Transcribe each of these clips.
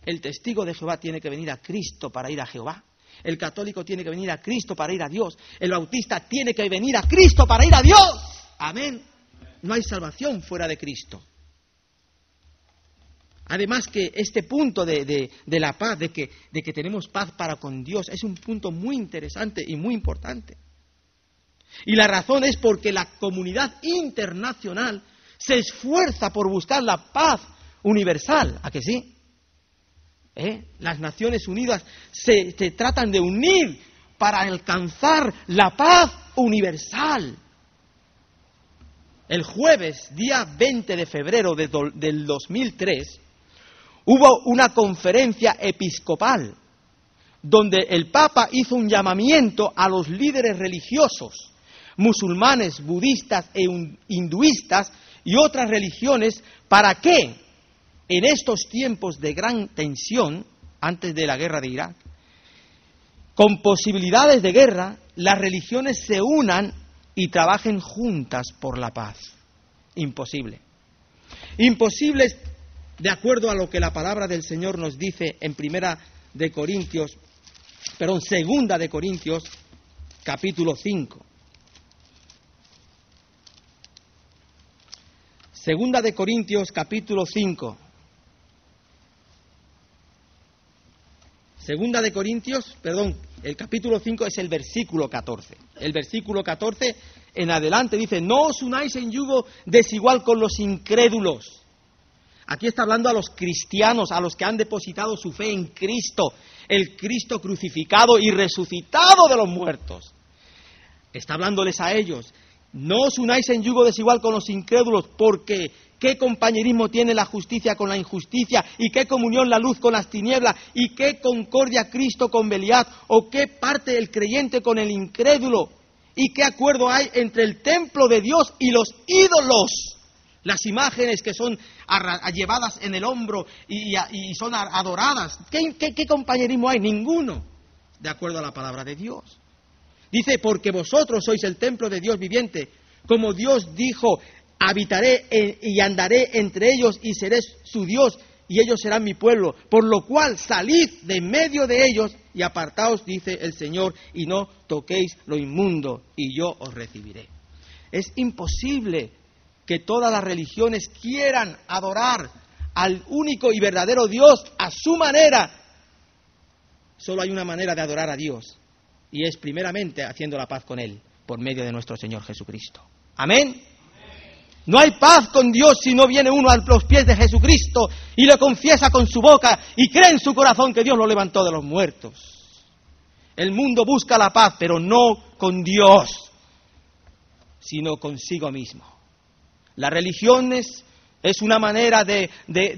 El testigo de Jehová tiene que venir a Cristo para ir a Jehová. El católico tiene que venir a Cristo para ir a Dios. El bautista tiene que venir a Cristo para ir a Dios. Amén. No hay salvación fuera de Cristo. Además que este punto de la paz, de que tenemos paz para con Dios, es un punto muy interesante y muy importante. Y la razón es porque la comunidad internacional se esfuerza por buscar la paz universal. ¿A que sí? Las Naciones Unidas se tratan de unir para alcanzar la paz universal. El jueves, día 20 de febrero del 2003, hubo una conferencia episcopal donde el Papa hizo un llamamiento a los líderes religiosos, musulmanes, budistas e hinduistas y otras religiones, para que en estos tiempos de gran tensión, antes de la guerra de Irak, con posibilidades de guerra, las religiones se unan y trabajen juntas por la paz. Imposible. Imposible, de acuerdo a lo que la palabra del Señor nos dice en Segunda de Corintios, capítulo 5. Segunda de Corintios, capítulo 5. Segunda de Corintios, el capítulo 5 es el versículo 14. El versículo 14 en adelante dice: no os unáis en yugo desigual con los incrédulos. Aquí está hablando a los cristianos, a los que han depositado su fe en Cristo, el Cristo crucificado y resucitado de los muertos. Está hablándoles a ellos. No os unáis en yugo desigual con los incrédulos, porque ¿qué compañerismo tiene la justicia con la injusticia? ¿Y qué comunión la luz con las tinieblas? ¿Y qué concordia Cristo con Belial? ¿O qué parte el creyente con el incrédulo? ¿Y qué acuerdo hay entre el templo de Dios y los ídolos? Las imágenes que son llevadas en el hombro y son adoradas. ¿Qué compañerismo hay? Ninguno, de acuerdo a la palabra de Dios. Dice: porque vosotros sois el templo de Dios viviente. Como Dios dijo: habitaré y andaré entre ellos y seré su Dios y ellos serán mi pueblo. Por lo cual salid de en medio de ellos y apartaos, dice el Señor, y no toquéis lo inmundo y yo os recibiré. Es imposible que todas las religiones quieran adorar al único y verdadero Dios a su manera. Solo hay una manera de adorar a Dios, y es primeramente haciendo la paz con Él, por medio de nuestro Señor Jesucristo. Amén. No hay paz con Dios si no viene uno a los pies de Jesucristo y le confiesa con su boca y cree en su corazón que Dios lo levantó de los muertos. El mundo busca la paz, pero no con Dios, sino consigo mismo. Las religiones es una manera de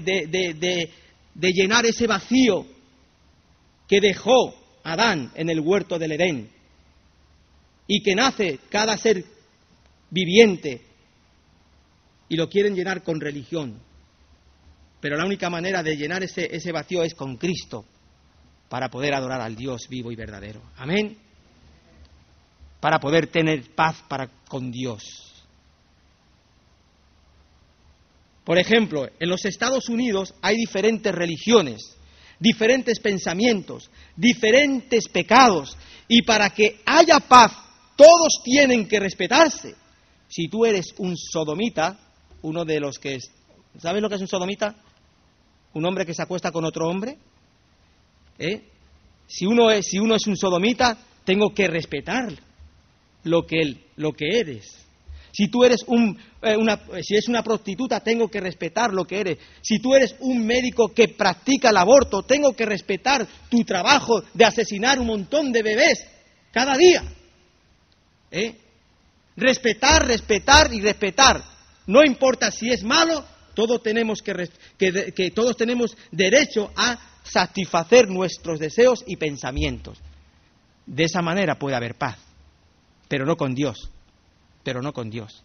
llenar ese vacío que dejó Adán en el huerto del Edén y que nace cada ser viviente, y lo quieren llenar con religión. Pero la única manera de llenar ese vacío es con Cristo, para poder adorar al Dios vivo y verdadero. Amén. Para poder tener paz con Dios. Por ejemplo, en los Estados Unidos hay diferentes religiones, diferentes pensamientos, diferentes pecados, y para que haya paz, todos tienen que respetarse. Si tú eres un sodomita, uno de los que... ¿Sabes lo que es un sodomita? Un hombre que se acuesta con otro hombre. Si uno es un sodomita, tengo que respetar lo que eres. Si tú eres si es una prostituta, tengo que respetar lo que eres. Si tú eres un médico que practica el aborto, tengo que respetar tu trabajo de asesinar un montón de bebés cada día. Respetar y respetar. No importa si es malo, todos tenemos todos tenemos derecho a satisfacer nuestros deseos y pensamientos. De esa manera puede haber paz, pero no con Dios. Pero no con Dios.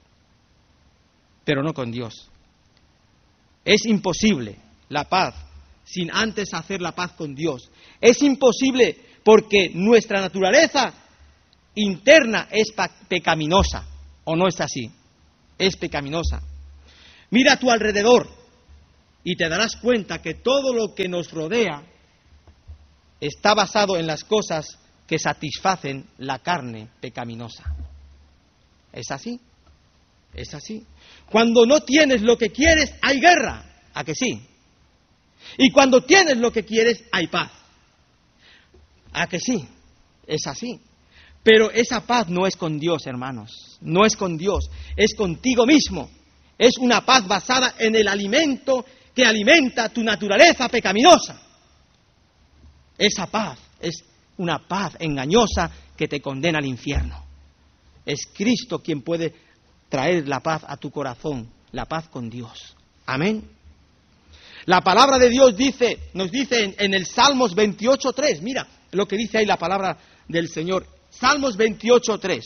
Es imposible la paz sin antes hacer la paz con Dios. Es imposible porque nuestra naturaleza interna es pecaminosa, ¿o no es así? Es pecaminosa. Mira a tu alrededor. y te darás cuenta que todo lo que nos rodea está basado en las cosas que satisfacen la carne pecaminosa. ¿Es así? Es así. Cuando no tienes lo que quieres, hay guerra. ¿A que sí? Y cuando tienes lo que quieres, hay paz. ¿A que sí? Es así. Pero esa paz no es con Dios, hermanos. No es con Dios. Es contigo mismo. Es una paz basada en el alimento que alimenta tu naturaleza pecaminosa. Esa paz es una paz engañosa que te condena al infierno. Es Cristo quien puede traer la paz a tu corazón, la paz con Dios. Amén. La palabra de Dios nos dice en el Salmos 28:3, mira lo que dice ahí la palabra del Señor. Salmos 28:3.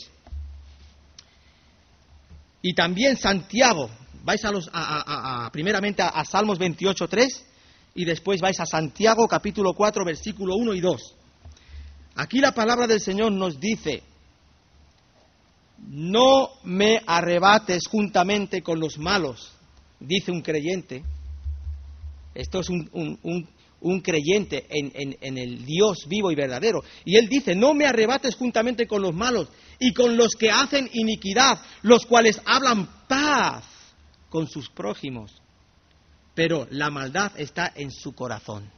Y también Santiago. Vais primeramente a Salmos 28:3 y después vais a Santiago capítulo 4 versículo 1 y 2. Aquí la palabra del Señor nos dice: no me arrebates juntamente con los malos, dice un creyente. Esto es un creyente en el Dios vivo y verdadero. Y él dice: no me arrebates juntamente con los malos y con los que hacen iniquidad, los cuales hablan paz con sus prójimos, pero la maldad está en su corazón.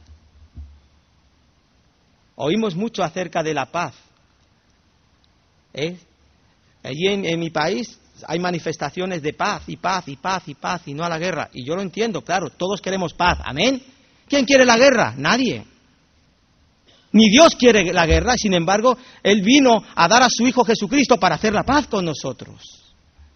Oímos mucho acerca de la paz. Allí en mi país hay manifestaciones de paz y paz y paz y paz y no a la guerra. Y yo lo entiendo, claro, todos queremos paz. ¿Amén? ¿Quién quiere la guerra? Nadie. Ni Dios quiere la guerra, sin embargo, Él vino a dar a su Hijo Jesucristo para hacer la paz con nosotros.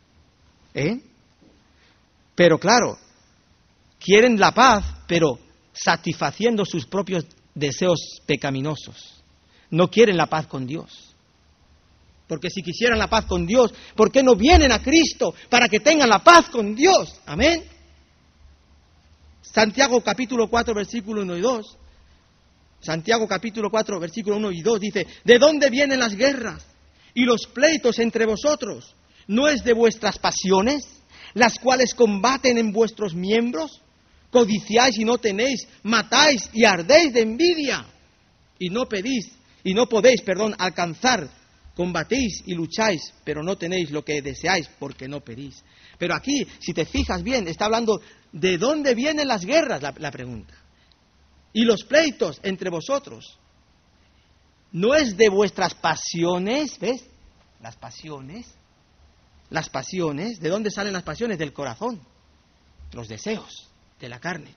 Pero claro, quieren la paz, pero satisfaciendo sus propios deseos pecaminosos. No quieren la paz con Dios. Porque si quisieran la paz con Dios, ¿por qué no vienen a Cristo para que tengan la paz con Dios? Amén. Santiago capítulo 4 versículo 1 y 2. Santiago capítulo 4 versículo 1 y 2 dice: ¿de dónde vienen las guerras y los pleitos entre vosotros? ¿No es de vuestras pasiones, las cuales combaten en vuestros miembros? Codiciáis y no tenéis, matáis y ardéis de envidia, y no podéis alcanzar. Combatéis y lucháis, pero no tenéis lo que deseáis porque no pedís. Pero aquí, si te fijas bien, está hablando de dónde vienen las guerras, la pregunta. Y los pleitos entre vosotros. ¿No es de vuestras pasiones? ¿Ves? Las pasiones. Las pasiones. ¿De dónde salen las pasiones? Del corazón. Los deseos de la carne.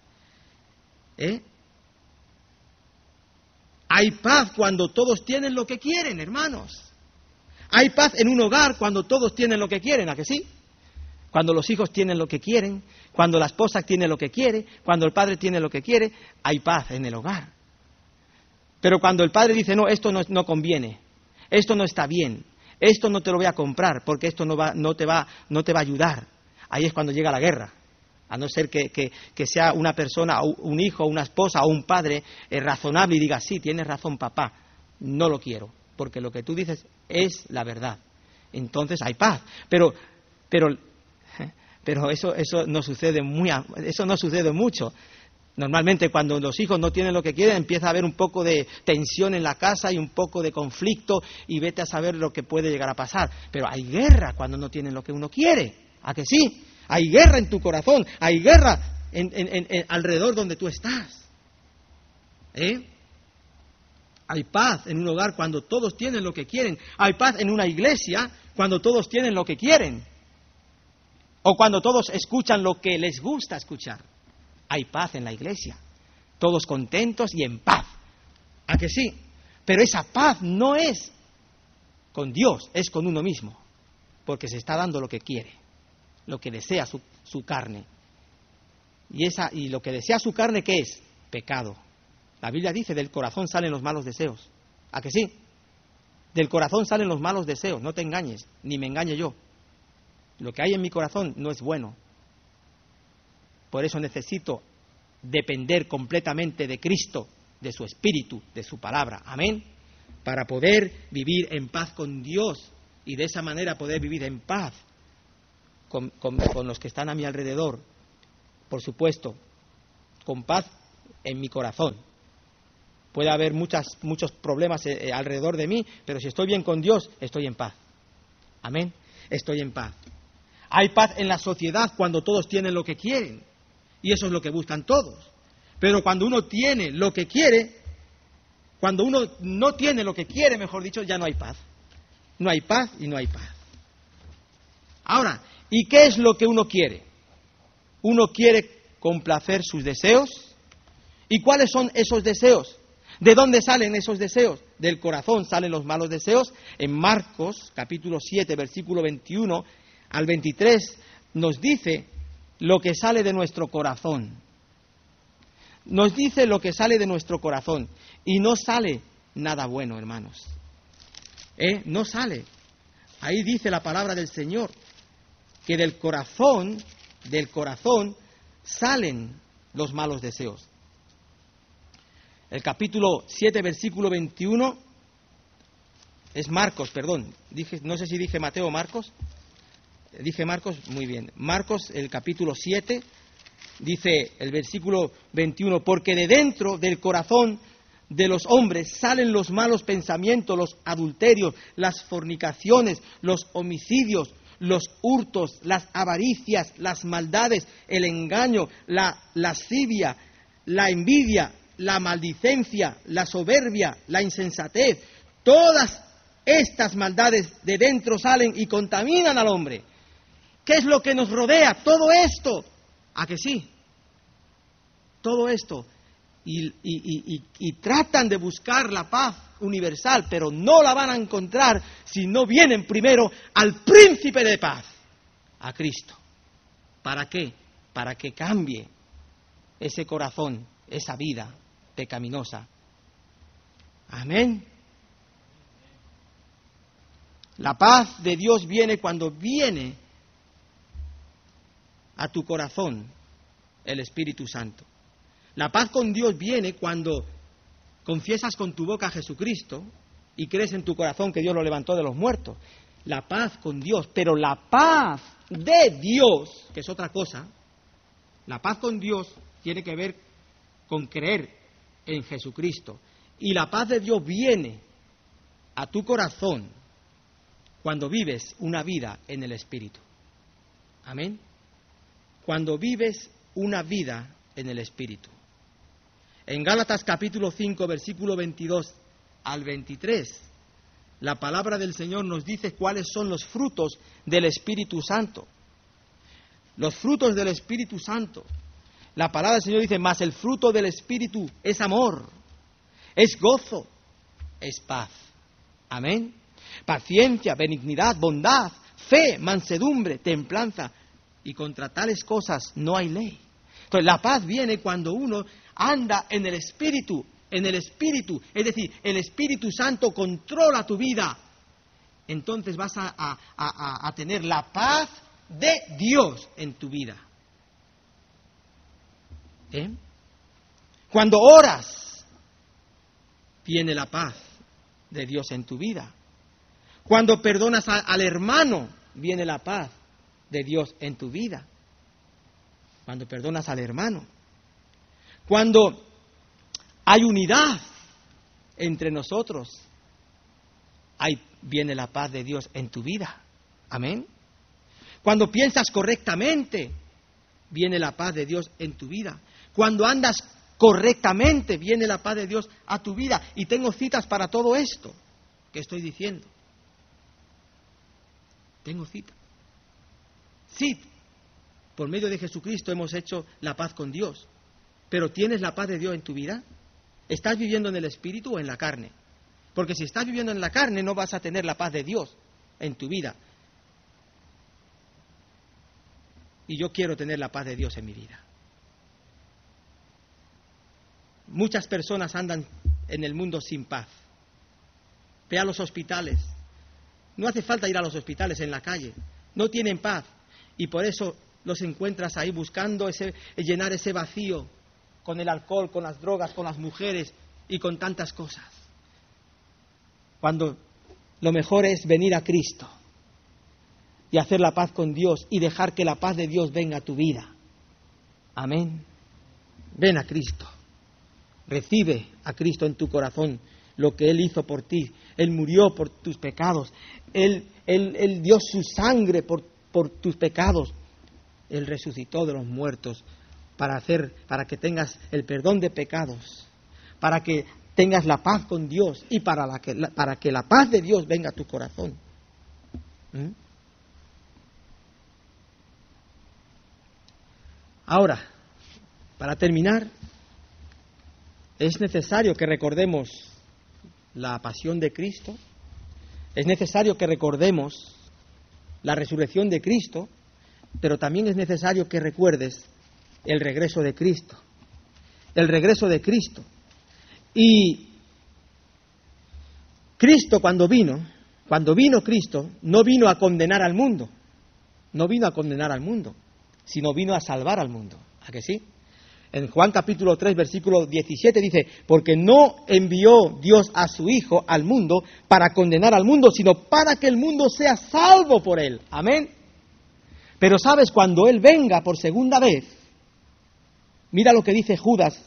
Hay paz cuando todos tienen lo que quieren, hermanos. Hay paz en un hogar cuando todos tienen lo que quieren, ¿a que sí? Cuando los hijos tienen lo que quieren, cuando la esposa tiene lo que quiere, cuando el padre tiene lo que quiere, hay paz en el hogar. Pero cuando el padre dice: no, esto no conviene, esto no está bien, esto no te lo voy a comprar porque esto no te va a ayudar, ahí es cuando llega la guerra. A no ser que sea una persona, un hijo, una esposa o un padre razonable y diga: sí, tienes razón, papá, no lo quiero, porque lo que tú dices es la verdad. Entonces hay paz. Pero eso no sucede mucho. Normalmente cuando los hijos no tienen lo que quieren, empieza a haber un poco de tensión en la casa y un poco de conflicto, y vete a saber lo que puede llegar a pasar. Pero hay guerra cuando no tienen lo que uno quiere. ¿A que sí? Hay guerra en tu corazón, hay guerra alrededor donde tú estás. Hay paz en un hogar cuando todos tienen lo que quieren. Hay paz en una iglesia cuando todos tienen lo que quieren. O cuando todos escuchan lo que les gusta escuchar. Hay paz en la iglesia. Todos contentos y en paz. ¿A que sí? Pero esa paz no es con Dios, es con uno mismo. Porque se está dando lo que quiere, lo que desea su carne. Y lo que desea su carne, ¿qué es? Pecado. La Biblia dice: del corazón salen los malos deseos. ¿A que sí? Del corazón salen los malos deseos. No te engañes, ni me engañe yo. Lo que hay en mi corazón no es bueno. Por eso necesito depender completamente de Cristo, de su Espíritu, de su palabra. Amén. Para poder vivir en paz con Dios y de esa manera poder vivir en paz con los que están a mi alrededor. Por supuesto, con paz en mi corazón. Puede haber muchos problemas alrededor de mí, pero si estoy bien con Dios, estoy en paz. Amén. Estoy en paz. Hay paz en la sociedad cuando todos tienen lo que quieren. Y eso es lo que buscan todos. Pero cuando uno tiene lo que quiere, cuando uno no tiene lo que quiere, mejor dicho, ya no hay paz. No hay paz y no hay paz. Ahora, ¿y qué es lo que uno quiere? Uno quiere complacer sus deseos. ¿Y cuáles son esos deseos? ¿De dónde salen esos deseos? Del corazón salen los malos deseos. En Marcos, capítulo 7, versículo 21 al 23, nos dice lo que sale de nuestro corazón. Nos dice lo que sale de nuestro corazón. Y no sale nada bueno, hermanos. No sale. Ahí dice la palabra del Señor, que del corazón salen los malos deseos. El capítulo 7, versículo 21, es Marcos, perdón. No sé si dije Mateo o Marcos. Dije Marcos, muy bien. Marcos, el capítulo 7, dice el versículo 21, porque de dentro del corazón de los hombres salen los malos pensamientos, los adulterios, las fornicaciones, los homicidios, los hurtos, las avaricias, las maldades, el engaño, la lascivia, la envidia, la maldicencia, la soberbia, la insensatez. Todas estas maldades de dentro salen y contaminan al hombre. ¿Qué es lo que nos rodea? Todo esto. ¿A que sí? Todo esto. Y tratan de buscar la paz universal, pero no la van a encontrar si no vienen primero al príncipe de paz, a Cristo. ¿Para qué? Para que cambie ese corazón, esa vida pecaminosa. Amén. La paz de Dios viene cuando viene a tu corazón el Espíritu Santo. La paz con Dios viene cuando confiesas con tu boca a Jesucristo y crees en tu corazón que Dios lo levantó de los muertos. La paz con Dios, pero la paz de Dios, que es otra cosa, la paz con Dios tiene que ver con creer en Jesucristo. Y la paz de Dios viene a tu corazón cuando vives una vida en el Espíritu. Amén. Cuando vives una vida en el Espíritu. En Gálatas capítulo 5, versículo 22 al 23, la palabra del Señor nos dice cuáles son los frutos del Espíritu Santo. Los frutos del Espíritu Santo. La palabra del Señor dice, mas el fruto del Espíritu es amor, es gozo, es paz. Amén. Paciencia, benignidad, bondad, fe, mansedumbre, templanza. Y contra tales cosas no hay ley. Entonces la paz viene cuando uno anda en el Espíritu, es decir, el Espíritu Santo controla tu vida. Entonces vas a tener la paz de Dios en tu vida. Cuando oras, viene la paz de Dios en tu vida. Cuando perdonas al hermano, viene la paz de Dios en tu vida. Cuando perdonas al hermano. Cuando hay unidad entre nosotros, viene la paz de Dios en tu vida. Amén. Cuando piensas correctamente, viene la paz de Dios en tu vida. Cuando andas correctamente, viene la paz de Dios a tu vida. Y tengo citas para todo esto que estoy diciendo. Tengo citas. Sí, por medio de Jesucristo hemos hecho la paz con Dios. Pero ¿tienes la paz de Dios en tu vida? ¿Estás viviendo en el Espíritu o en la carne? Porque si estás viviendo en la carne no vas a tener la paz de Dios en tu vida. Y yo quiero tener la paz de Dios en mi vida. Muchas personas andan en el mundo sin paz. Ve a los hospitales. No hace falta ir a los hospitales, en la calle. No tienen paz. Y por eso los encuentras ahí buscando llenar ese vacío con el alcohol, con las drogas, con las mujeres y con tantas cosas. Cuando lo mejor es venir a Cristo y hacer la paz con Dios y dejar que la paz de Dios venga a tu vida. Amén. ven a Cristo. Recibe a Cristo en tu corazón, lo que Él hizo por ti. Él murió por tus pecados. Él dio su sangre por tus pecados. Él resucitó de los muertos para que tengas el perdón de pecados, para que tengas la paz con Dios y para que la paz de Dios venga a tu corazón. Ahora, para terminar, es necesario que recordemos la pasión de Cristo, es necesario que recordemos la resurrección de Cristo, pero también es necesario que recuerdes el regreso de Cristo. El regreso de Cristo. Y Cristo cuando vino Cristo, no vino a condenar al mundo, sino vino a salvar al mundo. ¿A que sí? En Juan capítulo 3, versículo 17 dice, porque no envió Dios a su Hijo al mundo para condenar al mundo, sino para que el mundo sea salvo por él. Amén. Pero sabes, cuando Él venga por segunda vez, mira lo que dice Judas,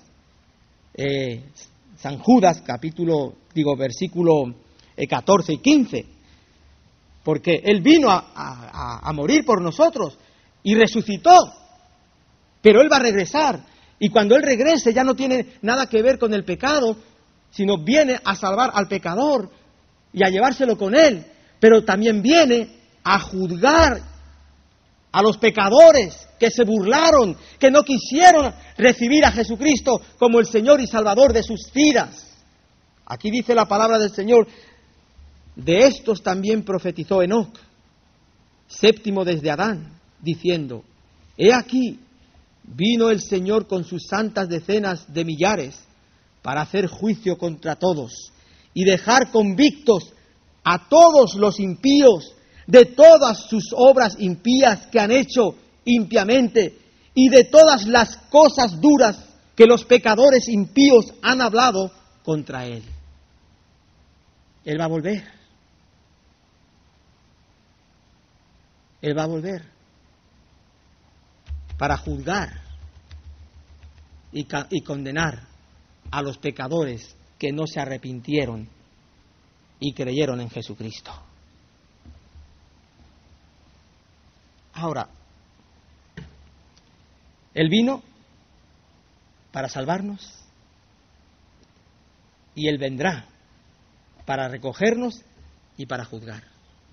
San Judas, versículo 14 y 15, porque Él vino a morir por nosotros y resucitó, pero Él va a regresar. Y cuando Él regrese ya no tiene nada que ver con el pecado, sino viene a salvar al pecador y a llevárselo con Él. Pero también viene a juzgar a los pecadores que se burlaron, que no quisieron recibir a Jesucristo como el Señor y Salvador de sus vidas. Aquí dice la palabra del Señor, de estos también profetizó Enoc, séptimo desde Adán, diciendo, he aquí, vino el Señor con sus santas decenas de millares para hacer juicio contra todos y dejar convictos a todos los impíos de todas sus obras impías que han hecho impiamente y de todas las cosas duras que los pecadores impíos han hablado contra Él. Él va a volver. Él va a volver para juzgar y condenar a los pecadores que no se arrepintieron y creyeron en Jesucristo. Ahora, Él vino para salvarnos y Él vendrá para recogernos y para juzgar.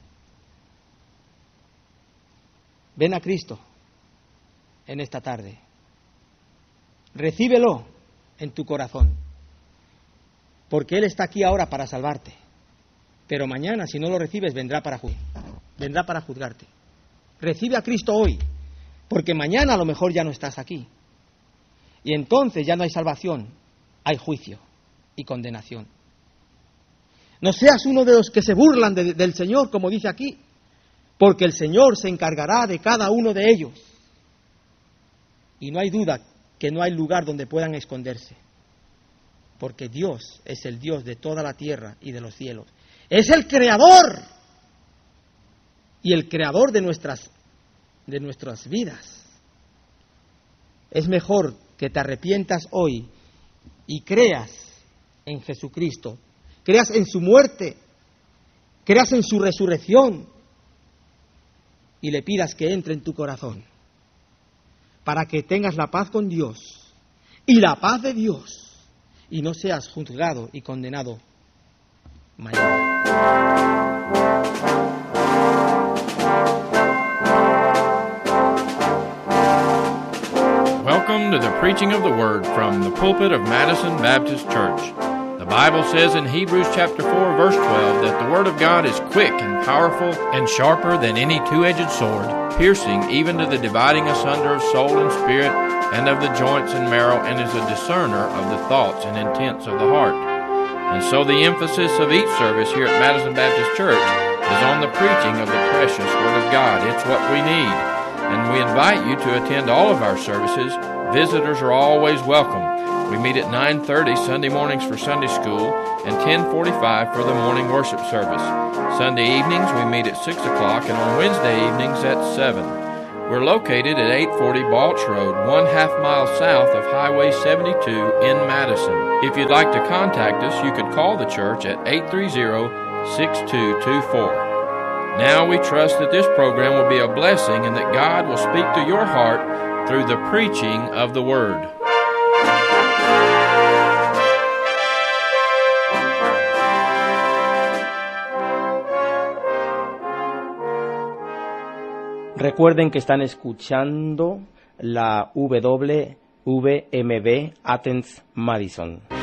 Ven a Cristo en esta tarde. Recíbelo en tu corazón, porque Él está aquí ahora para salvarte. Pero mañana, si no lo recibes, vendrá para juzgarte. Recibe a Cristo hoy, porque mañana a lo mejor ya no estás aquí. Y entonces ya no hay salvación, hay juicio y condenación. No seas uno de los que se burlan del Señor, como dice aquí, porque el Señor se encargará de cada uno de ellos. Y no hay duda que no hay lugar donde puedan esconderse, porque Dios es el Dios de toda la tierra y de los cielos. Es el Creador y el Creador de nuestras vidas. Es mejor que te arrepientas hoy y creas en Jesucristo, creas en su muerte, creas en su resurrección y le pidas que entre en tu corazón para que tengas la paz con Dios y la paz de Dios y no seas juzgado y condenado mañana. Welcome to the preaching of the Word from the pulpit of Madison Baptist Church. The Bible says in Hebrews chapter 4, verse 12, that the Word of God is quick and powerful and sharper than any two-edged sword, piercing even to the dividing asunder of soul and spirit and of the joints and marrow, and is a discerner of the thoughts and intents of the heart. And so the emphasis of each service here at Madison Baptist Church is on the preaching of the precious Word of God. It's what we need. And we invite you to attend all of our services. Visitors are always welcome. We meet at 9:30 Sunday mornings for Sunday school and 10:45 for the morning worship service. Sunday evenings we meet at 6 o'clock and on Wednesday evenings at 7. We're located at 840 Balch Road, 1/2 mile south of Highway 72 in Madison. If you'd like to contact us, you could call the church at 830-6224. Now we trust that this program will be a blessing and that God will speak to your heart through the preaching of the Word. Recuerden que están escuchando la WWMB Athens Madison.